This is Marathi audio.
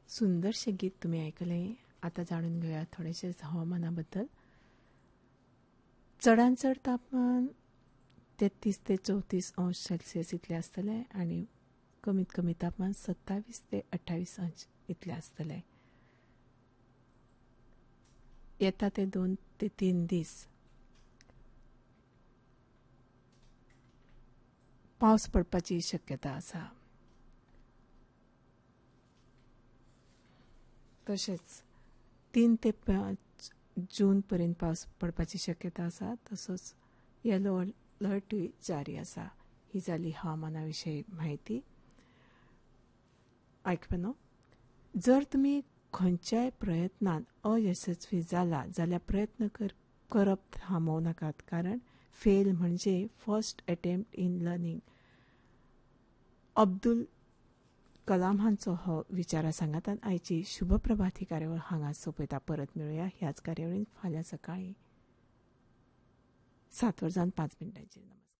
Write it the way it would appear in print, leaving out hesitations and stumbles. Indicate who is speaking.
Speaker 1: सुंदरशे गीत तुम्ही ऐकले. आता जाणून घेऊया थोडेसे हवामानाबद्दल. चढान चढ तापमान 33 ते 34 अंश सेल्सियस इतले आसतले आणि कमीत कमी तापमान 27 ते 28 अंश इतले आसतले. येता ते 2 ते 3 दीस पावस पडपाची शक्यता आसा. तशेंच 3 ते 5 जून पर्यंत पावस पडपाची शक्यता आसा. तसोच येलो अलर्टूय जारी आसा. ही जाली हवामाना विशयी म्हायती. आयकपनो, जर तुमी खंयच्याय प्रयत्नांत अयशस्वी जाला जाल्यार प्रयत्न करप थांबोव नाकात, कारण फेल म्हणजे first attempt in learning. Abdul Kalam हांचो हो विचार आसा. सांगात आयची शुभ प्रभात ही कार्यावळ हांगा सोंपयता. परत मेळुया ह्याच कार्यावळीन फाल्यां सकाळीं 7:05 नमस्कार.